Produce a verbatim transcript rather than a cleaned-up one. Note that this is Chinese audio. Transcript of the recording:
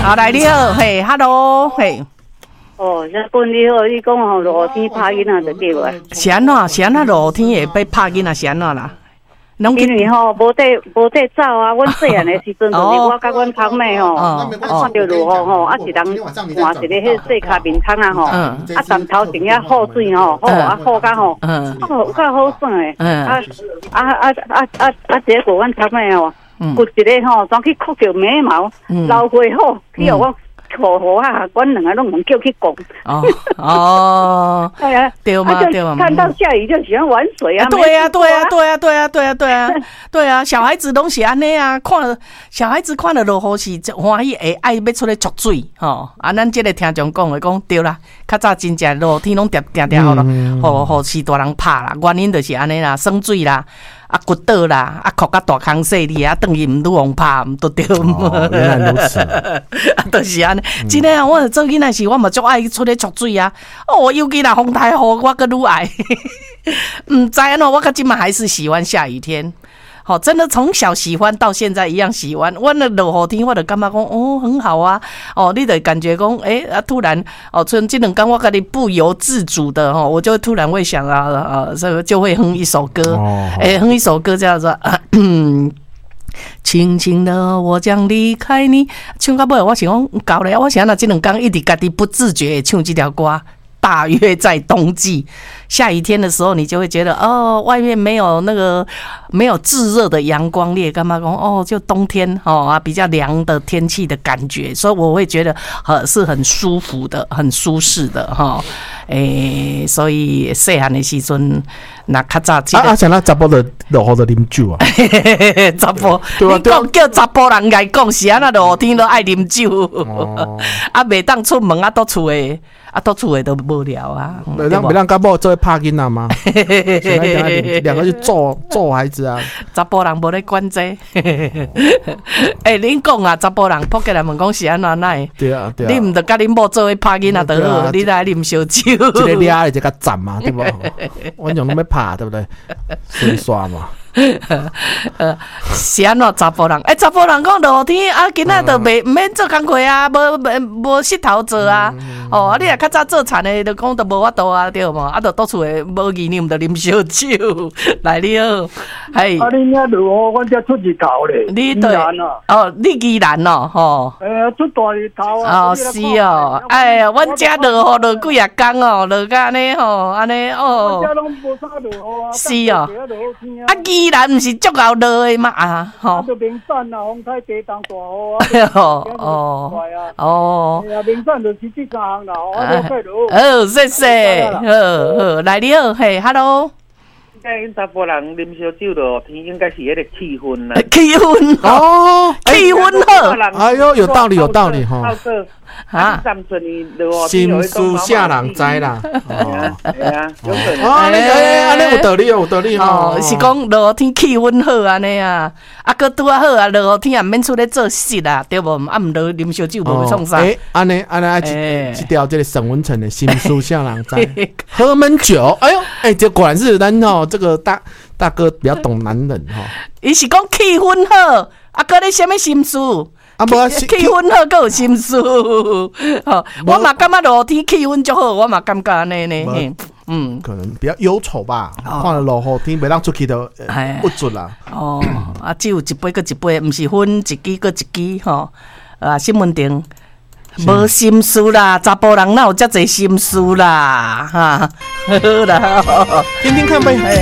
好，来你好，嘿 ，Hello， 嘿。 哦，这本你好，你讲吼落雨天拍囡仔就对啊。 是安怎？是安怎落雨天会要拍囡仔是安怎啦？ 因为吼无地无地走啊，阮细汉的时阵就是我甲阮堂妹吼，啊看到落雨吼，啊是人换一个迄细卡面窗啊吼，啊站头前遐雨水吼，好啊好甲吼，好甲好耍诶，啊啊啊啊啊啊！结果阮堂妹吼，骨一个吼，转去哭着眉毛，流血好，去互我。好好啊，阮两个拢能叫去讲。哦哦， 对啊， 对嘛对嘛。 看到下雨就喜欢玩水啊。 对啊对啊对啊对啊对啊对啊对啊，小孩子拢是安尼啊，看了小孩子看了落雨是欢喜会爱要出来捉水吼。啊，咱这个听众讲的讲对啦，较早真正落雨天拢定定定好了，互互是大人拍啦，原因就是安尼啦，生水啦。啊，骨倒啦，啊，哭甲大空细哩，啊，等于毋愈往拍，毋都对。 哦，原来如此。 啊，就是安尼。真诶啊，我做囡仔时，我嘛足爱出去捉水啊。哦，尤其若风台雨，我阁愈爱。毋知安怎，我到今嘛还是喜欢下雨天。好，真的从小喜欢到现在一样喜欢。我那落雨天，我就感觉讲哦很好啊。哦，你就感觉讲，诶、欸、啊，突然哦，从这两天我跟你不由自主的哈、哦，我就突然会想啊啊，这个就会哼一首歌，诶、欸，哼一首歌叫做。啊轻轻的，我将离开你。唱到尾，我想讲搞了，我想那这两天一直家己不自觉地唱这条歌。大约在冬季下雨天的时候，你就会觉得哦，外面没有那个没有炙热的阳光，你也干嘛讲哦，就冬天哦啊比较凉的天气的感觉，所以我会觉得呃是很舒服的，很舒适的哈。诶、欸，所以细汉的时阵，那较早记得啊啊，像那查甫的落雨的啉酒啊， 查甫，你讲叫查甫人来讲是安那落雨天都爱啉酒，哦、啊，袂当出门啊，倒厝诶。啊，到厝诶都无聊啊！ 没让没让干部做拍囡仔吗？两个去揍揍孩子啊！ 查甫人无咧管这。诶、欸，恁讲啊，查甫人扑起来问讲是安怎奈？对啊对啊！你毋得甲恁某做伙拍囡仔就好，啊、你来啉烧酒。 一个掠的，一个站嘛，对不？我用拢要拍，对不对？水刷嘛。 呃，是安怎查甫人？诶、欸，查甫人讲落雨天啊，今仔就袂毋免做工课啊，无无无佚头做啊。哦，啊，你若较早做田的，就讲都无法度啊，对嘛？啊，就倒厝诶无意念，就啉烧酒。来你好，嘿。 啊，你遐落雨，阮遮出日头咧。 你对哦，你宜兰哦，吼。 诶、欸，出大日头啊。哦，是哦，哎呀，阮遮落雨落几啊工哦，落甲安尼吼，安尼哦。 阮遮拢无啥落雨啊。 是哦。啊，宜兰毋是足够落的嘛啊，吼。啊， 就明山啊，风台地动大雨啊。 哦哦哦。 哎呀，明山就是这三项啦，我了解落。 哦，谢谢，好好，来你好，嘿 ，Hello。 应该因查甫人啉烧酒落天，应该是迄个气氛啦。 气氛哦，气氛好。 哎呦，有道理，有道理哈。 啊，三寸你落心思下人知啦。 哦，系啊，有可能。 哦，你哎，安尼有道理哦，有道理哦。是讲落雨天气氛好安尼啊，啊，搁拄啊好啊，落雨天也免出来做事啦，对无？啊，毋落啉烧酒无创啥。 哎，安尼安尼一一条这个沈文成的心思下人知。喝闷酒，哎呦，哎，这果然是咱哦，这个大大哥比较懂男人哈。 伊是讲气氛好，啊，搁咧什么心思？啊，无气氛好，阁有心思。吼，我嘛感觉落天气氛足好，我嘛感觉安尼呢。 嗯，可能比较忧愁吧。看了落雨天，袂当出去都不准啦。 哦，啊，只有一杯搁一杯，毋是分一支搁一支吼。啊，新闻顶无心思啦，查甫人哪有遮侪心思啦？哈，好啦， 听听看呗。